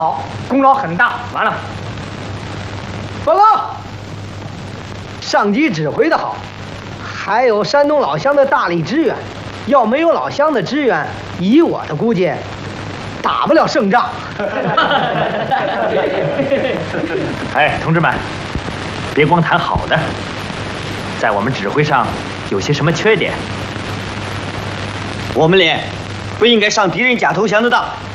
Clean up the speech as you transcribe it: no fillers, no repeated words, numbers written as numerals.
好，功劳很大。完了， 报告，上级指挥的好，还有山东老乡的大力支援。要没有老乡的支援，以我的估计，打不了胜仗。 哎，同志们，别光谈好的，在我们指挥上有些什么缺点？ 我们连不应该上敌人家投降的当。